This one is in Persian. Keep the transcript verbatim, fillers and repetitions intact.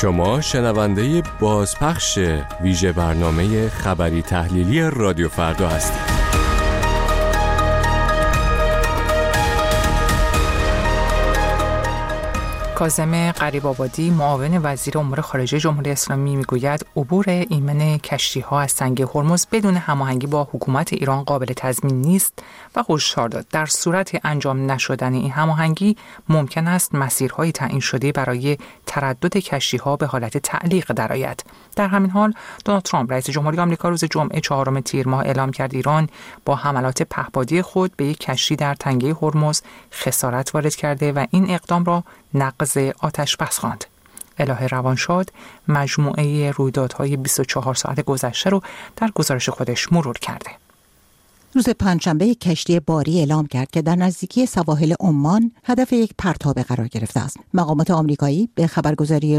شما شنونده بازپخش ویژه برنامه خبری تحلیلی رادیو فردا هستید. کاظم غریب‌آبادی معاون وزیر امور خارجه جمهوری اسلامی میگوید عبور ایمن کشتی‌ها از تنگه هرمز بدون هماهنگی با حکومت ایران قابل تضمین نیست و هشدار داد در صورت انجام نشدن این هماهنگی ممکن است مسیرهای تعیین شده برای تردد کشتی‌ها به حالت تعلیق درآید. در همین حال دونالد ترامپ رئیس جمهوری آمریکا روز جمعه چهارم تیر ماه اعلام کرد ایران با حملات پهپادی خود به یک کشتی در تنگه هرمز خسارت وارد کرده و این اقدام را نقض آتش بس خواند. الهه روانشاد مجموعه رویدادهای بیست و چهار ساعت گذشته رو در گزارش خودش مرور کرده. روز پنجشنبه کشتی باری اعلام کرد که در نزدیکی سواحل عمان هدف یک پرتابه قرار گرفته است. مقامات آمریکایی به خبرگزاری